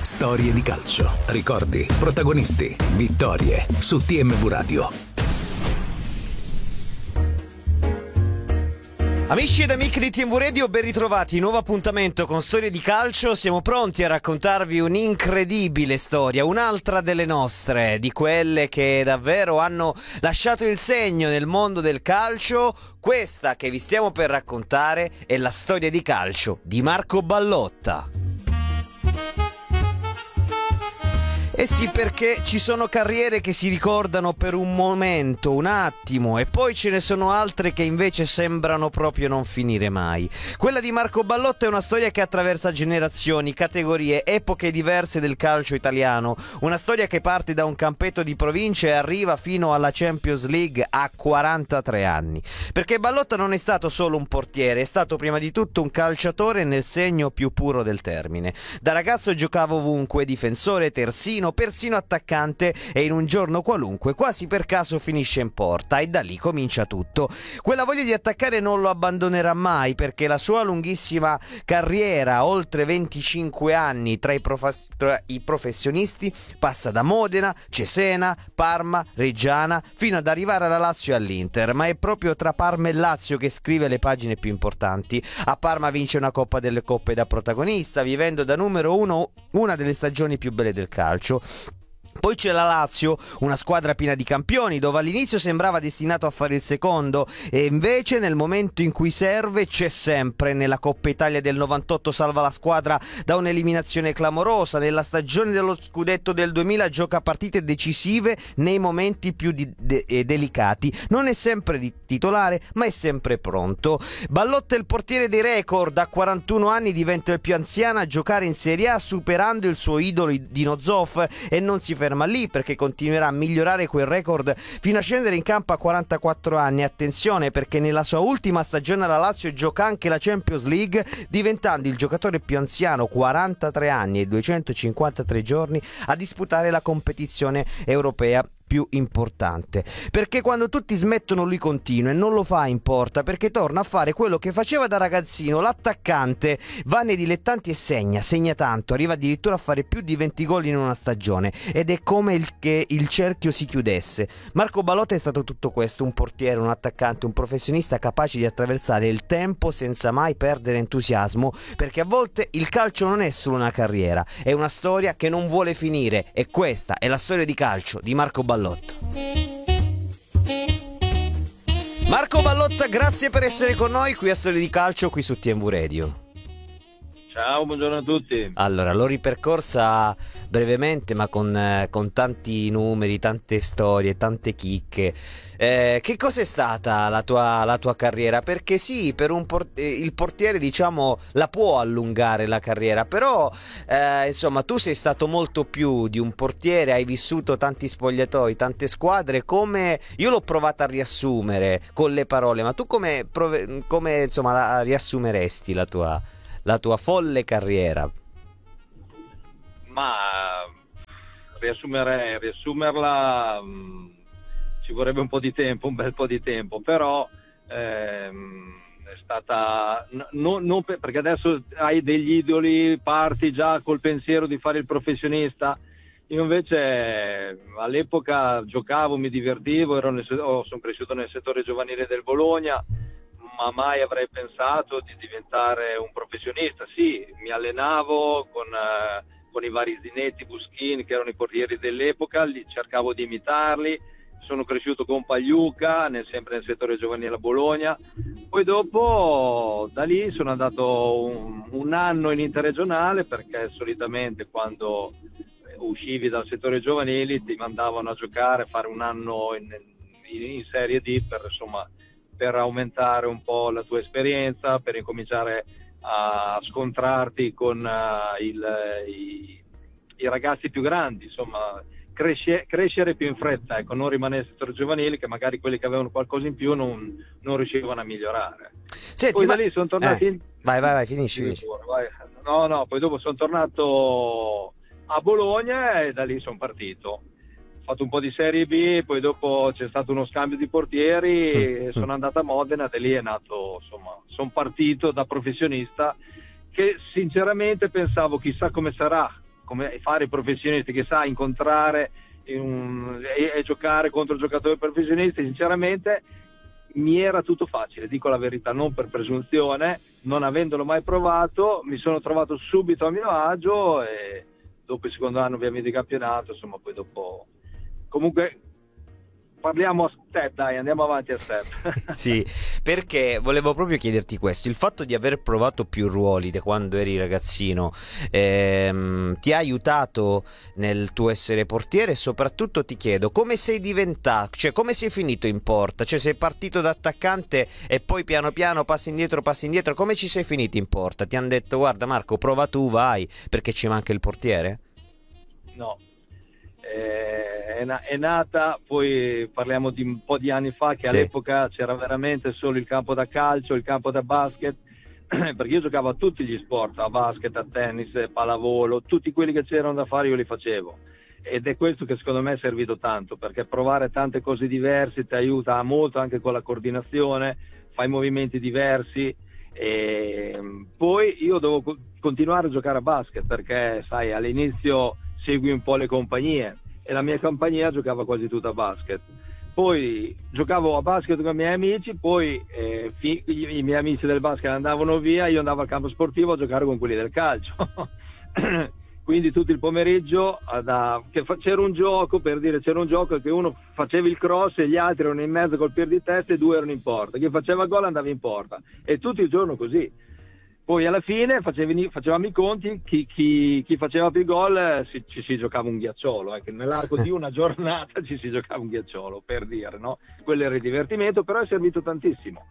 Storie di calcio, ricordi, protagonisti, vittorie su TMV Radio. Amici ed amiche di TMV Radio, ben ritrovati, nuovo appuntamento con Storie di Calcio. Siamo pronti a raccontarvi un'incredibile storia, un'altra delle nostre, di quelle che davvero hanno lasciato il segno nel mondo del calcio. Questa che vi stiamo per raccontare è la storia di calcio di Marco Ballotta. Eh sì, perché ci sono carriere che si ricordano per un momento, un attimo, e poi ce ne sono altre che invece sembrano proprio non finire mai. Quella di Marco Ballotta è una storia che attraversa generazioni, categorie, epoche diverse del calcio italiano. Una storia che parte da un campetto di provincia e arriva fino alla Champions League a 43 anni. Perché Ballotta non è stato solo un portiere, è stato prima di tutto un calciatore nel segno più puro del termine. Da ragazzo giocava ovunque, difensore, terzino, persino attaccante, e in un giorno qualunque quasi per caso finisce in porta e da lì comincia tutto. Quella voglia di attaccare non lo abbandonerà mai, perché la sua lunghissima carriera, oltre 25 anni tra i professionisti, passa da Modena, Cesena, Parma, Reggiana fino ad arrivare alla Lazio e all'Inter, ma è proprio tra Parma e Lazio che scrive le pagine più importanti. A Parma vince una Coppa delle Coppe da protagonista, vivendo da numero uno una delle stagioni più belle del calcio. Poi c'è la Lazio, una squadra piena di campioni, dove all'inizio sembrava destinato a fare il secondo, e invece nel momento in cui serve c'è sempre. Nella Coppa Italia del 98 salva la squadra da un'eliminazione clamorosa, nella stagione dello scudetto del 2000 gioca partite decisive nei momenti più delicati. Non è sempre titolare, ma è sempre pronto. Ballotta è il portiere dei record, a 41 anni diventa il più anziano a giocare in Serie A, superando il suo idolo Dino Zoff, e non si ferma lì, perché continuerà a migliorare quel record fino a scendere in campo a 44 anni. Attenzione, perché nella sua ultima stagione alla Lazio gioca anche la Champions League, diventando il giocatore più anziano, 43 anni e 253 giorni, a disputare la competizione europea più importante. Perché quando tutti smettono lui continua, e non lo fa in porta, perché torna a fare quello che faceva da ragazzino, l'attaccante. Va nei dilettanti e segna tanto, arriva addirittura a fare più di 20 gol in una stagione, ed è come che il cerchio si chiudesse. Marco Ballotta è stato tutto questo: un portiere, un attaccante, un professionista capace di attraversare il tempo senza mai perdere entusiasmo, perché a volte il calcio non è solo una carriera, è una storia che non vuole finire, e questa è la storia di calcio di Marco Ballotta. Marco Ballotta, grazie per essere con noi qui a Storie di Calcio, qui su TMV Radio. Ciao, buongiorno a tutti. Allora, l'ho ripercorsa brevemente, ma con tanti numeri, tante storie, tante chicche. Che cos'è stata la tua carriera? Perché sì, per il portiere, diciamo, la può allungare la carriera, però insomma tu sei stato molto più di un portiere, hai vissuto tanti spogliatoi, tante squadre. Come io l'ho provata a riassumere con le parole, ma tu come insomma la riassumeresti la tua folle carriera? Ma riassumerla ci vorrebbe un po' di tempo, un bel po' di tempo, però è stata perché adesso hai degli idoli, parti già col pensiero di fare il professionista. Io invece all'epoca giocavo, mi divertivo, sono cresciuto nel settore giovanile del Bologna, ma mai avrei pensato di diventare un professionista. Sì, mi allenavo con i vari Zinetti, Buschini, che erano i portieri dell'epoca, cercavo di imitarli. Sono cresciuto con Pagliuca, sempre nel settore giovanile a Bologna. Poi dopo, da lì sono andato un anno in interregionale, perché solitamente quando uscivi dal settore giovanili ti mandavano a giocare, a fare un anno in Serie D per aumentare un po' la tua esperienza, per incominciare a scontrarti con i ragazzi più grandi, insomma crescere più in fretta, ecco, non rimanere nel settore giovanile, che magari quelli che avevano qualcosa in più non riuscivano a migliorare. Senti, poi da lì sono tornati vai, finisci. No, poi dopo sono tornato a Bologna e da lì sono partito. Ho fatto un po' di Serie B, poi dopo c'è stato uno scambio di portieri, sono andato a Modena, da lì è nato, insomma, sono partito da professionista, che sinceramente pensavo chissà come sarà come fare i professionisti, che sa incontrare e giocare contro giocatori professionisti, sinceramente mi era tutto facile, dico la verità, non per presunzione, non avendolo mai provato, mi sono trovato subito a mio agio e dopo il secondo anno ovviamente di campionato, insomma, poi dopo comunque parliamo a step, dai, andiamo avanti a step. Sì, perché volevo proprio chiederti questo, il fatto di aver provato più ruoli da quando eri ragazzino ti ha aiutato nel tuo essere portiere, e soprattutto ti chiedo come sei diventato, cioè come sei finito in porta, cioè sei partito da attaccante e poi piano piano passi indietro, come ci sei finito in porta? Ti hanno detto guarda Marco, prova tu, vai, perché ci manca il portiere? No. È nata, poi parliamo di un po' di anni fa, che sì, all'epoca c'era veramente solo il campo da calcio, il campo da basket, perché io giocavo a tutti gli sport, a basket, a tennis, pallavolo, tutti quelli che c'erano da fare io li facevo, ed è questo che secondo me è servito tanto, perché provare tante cose diverse ti aiuta molto anche con la coordinazione, fai movimenti diversi. E poi io dovevo continuare a giocare a basket, perché sai, all'inizio segui un po' le compagnie e la mia compagnia giocava quasi tutta a basket, poi giocavo a basket con i miei amici, poi i miei amici del basket andavano via, io andavo al campo sportivo a giocare con quelli del calcio. Quindi tutto il pomeriggio c'era un gioco, per dire, c'era un gioco che uno faceva il cross e gli altri erano in mezzo col piede di testa e 2 erano in porta, chi faceva gol andava in porta, e tutto il giorno così. Poi alla fine facevamo i conti, chi faceva più gol ci si giocava un ghiacciolo, che nell'arco di una giornata ci si giocava un ghiacciolo, per dire, no? Quello era il divertimento, però è servito tantissimo.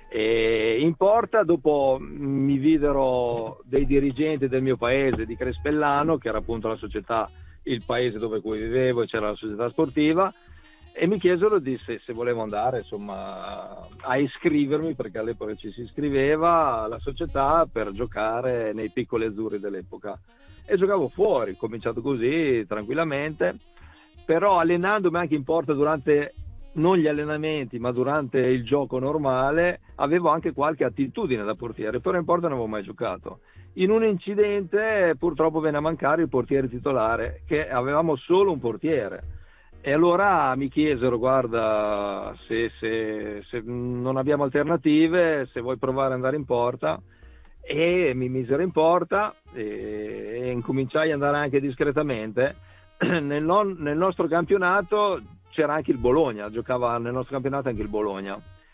E in porta dopo mi videro dei dirigenti del mio paese, di Crespellano, che era appunto la società, il paese dove cui vivevo, e c'era la società sportiva, e mi chiesero se volevo andare, insomma, a iscrivermi, perché all'epoca ci si iscriveva alla società per giocare nei piccoli azzurri dell'epoca, e giocavo fuori, ho cominciato così tranquillamente, però allenandomi anche in porta durante non gli allenamenti ma durante il gioco normale avevo anche qualche attitudine da portiere, però in porta non avevo mai giocato. In un incidente purtroppo venne a mancare il portiere titolare, che avevamo solo un portiere. E allora mi chiesero, guarda, se non abbiamo alternative, se vuoi provare ad andare in porta, e mi misero in porta e incominciai ad andare anche discretamente. Nel nostro campionato c'era anche il Bologna, giocava nel nostro campionato anche il Bologna,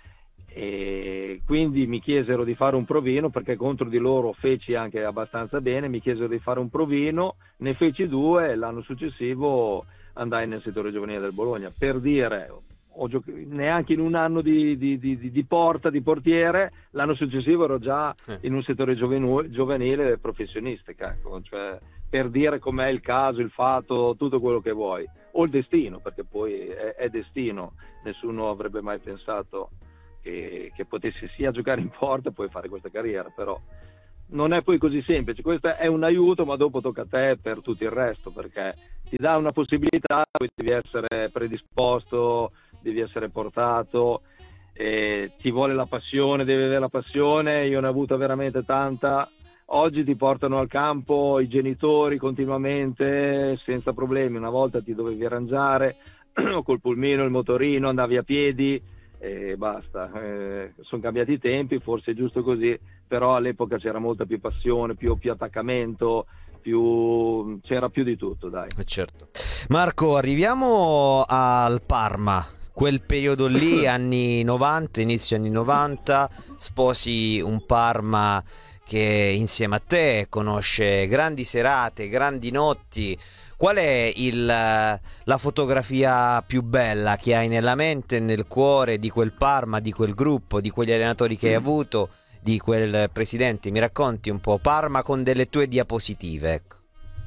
e quindi mi chiesero di fare un provino, perché contro di loro feci anche abbastanza bene, mi chiesero di fare un provino, ne feci 2 e l'anno successivo andai nel settore giovanile del Bologna. Per dire, neanche in un anno di porta, di portiere, l'anno successivo ero già in un settore giovanile professionistico, ecco, cioè, per dire com'è il caso, il fatto, tutto quello che vuoi, o il destino, perché poi è destino, nessuno avrebbe mai pensato che potessi sia giocare in porta e poi fare questa carriera, però non è poi così semplice. Questo è un aiuto, ma dopo tocca a te per tutto il resto, perché ti dà una possibilità, poi devi essere predisposto, devi essere portato, ti vuole la passione, devi avere la passione. Io ne ho avuta veramente tanta. Oggi ti portano al campo i genitori continuamente senza problemi, una volta ti dovevi arrangiare col pulmino, il motorino, andavi a piedi e basta. Sono cambiati i tempi, forse è giusto così, però all'epoca c'era molta più passione, più attaccamento, c'era più di tutto, dai. Certo. Marco, arriviamo al Parma, quel periodo lì, anni 90, inizio anni 90, sposi un Parma che insieme a te conosce grandi serate, grandi notti. Qual è la fotografia più bella che hai nella mente e nel cuore di quel Parma, di quel gruppo, di quegli allenatori che hai avuto, di quel presidente? Mi racconti un po' Parma con delle tue diapositive, ecco.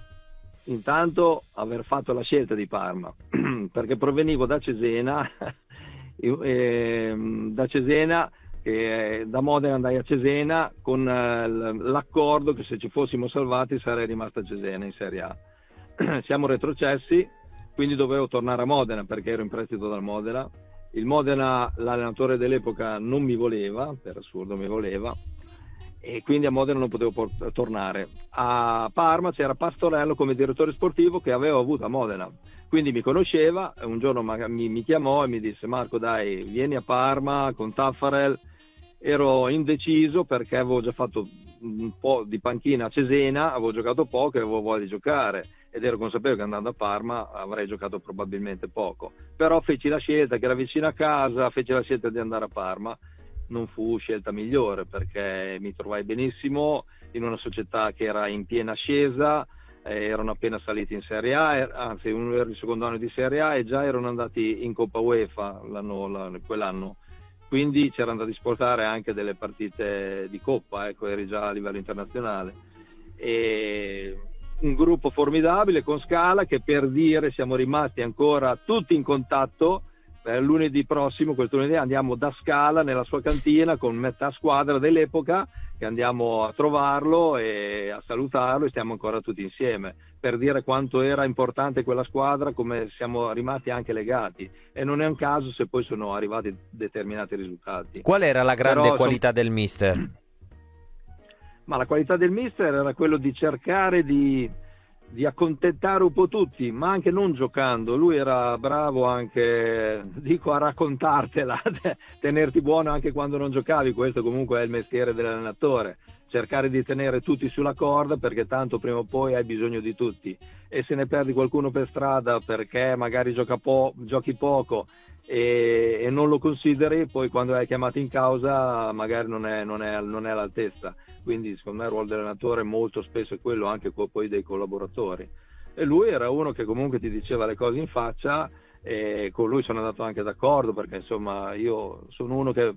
Intanto aver fatto la scelta di Parma, perché provenivo da Cesena, da Modena andai a Cesena con l'accordo che se ci fossimo salvati sarei rimasto a Cesena in Serie A. Siamo retrocessi, quindi dovevo tornare a Modena perché ero in prestito dal Modena. Il Modena, l'allenatore dell'epoca, non mi voleva, per assurdo mi voleva, e quindi a Modena non potevo tornare. A Parma c'era Pastorello come direttore sportivo che avevo avuto a Modena, quindi mi conosceva. Un giorno mi chiamò e mi disse: Marco, dai, vieni a Parma con Taffarel. Ero indeciso perché avevo già fatto un po' di panchina a Cesena, avevo giocato poco e avevo voglia di giocare, ed ero consapevole che andando a Parma avrei giocato probabilmente poco, però feci la scelta, che era vicino a casa, feci la scelta di andare a Parma. Non fu scelta migliore perché mi trovai benissimo in una società che era in piena ascesa, erano appena saliti in Serie A, anzi era il secondo anno di Serie A e già erano andati in Coppa UEFA quell'anno, quindi c'erano da disputare anche delle partite di Coppa, ecco, eri già a livello internazionale. E un gruppo formidabile con Scala che, per dire, siamo rimasti ancora tutti in contatto. Lunedì prossimo, quel lunedì, andiamo da Scala nella sua cantina con metà squadra dell'epoca, che andiamo a trovarlo e a salutarlo, e stiamo ancora tutti insieme, per dire quanto era importante quella squadra, come siamo rimasti anche legati, e non è un caso se poi sono arrivati determinati risultati. Qual era la grande qualità del mister? Ma la qualità del mister era quello di cercare di accontentare un po' tutti, ma anche non giocando. Lui era bravo anche, dico, a raccontartela, tenerti buono anche quando non giocavi. Questo comunque è il mestiere dell'allenatore, cercare di tenere tutti sulla corda, perché tanto prima o poi hai bisogno di tutti, e se ne perdi qualcuno per strada perché magari giochi poco e non lo consideri, poi quando hai chiamato in causa magari non è all'altezza. Quindi secondo me il ruolo dell'allenatore molto spesso è quello, anche poi dei collaboratori, e lui era uno che comunque ti diceva le cose in faccia, e con lui sono andato anche d'accordo, perché insomma io sono uno che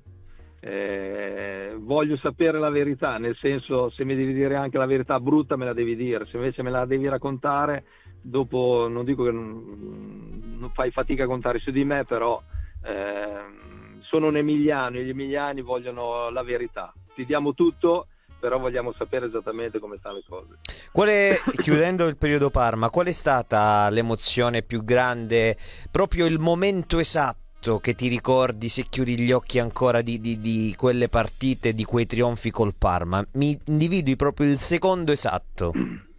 voglio sapere la verità, nel senso, se mi devi dire anche la verità brutta me la devi dire, se invece me la devi raccontare dopo, non dico che non fai fatica a contare su di me, però sono un emiliano e gli emiliani vogliono la verità, ti diamo tutto, però vogliamo sapere esattamente come stanno le cose. Chiudendo il periodo Parma, qual è stata l'emozione più grande, proprio il momento esatto che ti ricordi, se chiudi gli occhi ancora, di quelle partite, di quei trionfi col Parma? Mi individui proprio il secondo esatto.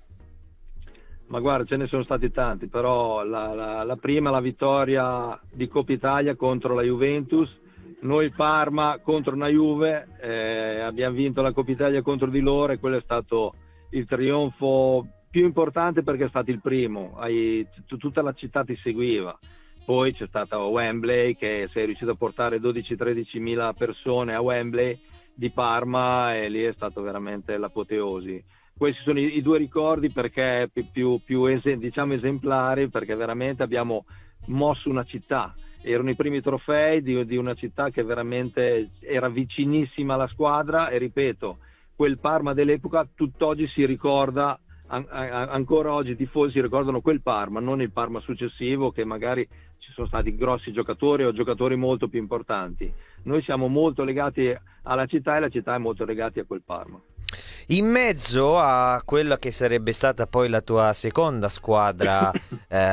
Ma guarda, ce ne sono stati tanti, però la prima, la vittoria di Coppa Italia contro la Juventus. Noi Parma contro una Juve, abbiamo vinto la Coppa Italia contro di loro, e quello è stato il trionfo più importante, perché è stato il primo, tutta la città ti seguiva. Poi c'è stata Wembley, che sei riuscito a portare 12-13 mila persone a Wembley di Parma, e lì è stato veramente l'apoteosi. Questi sono i due ricordi, perché più diciamo esemplari, perché veramente abbiamo mosso una città. Erano i primi trofei di una città che veramente era vicinissima alla squadra, e ripeto, quel Parma dell'epoca tutt'oggi si ricorda, ancora oggi i tifosi si ricordano quel Parma, non il Parma successivo, che magari ci sono stati grossi giocatori o giocatori molto più importanti. Noi siamo molto legati alla città, e la città è molto legata a quel Parma. In mezzo a quella che sarebbe stata poi la tua seconda squadra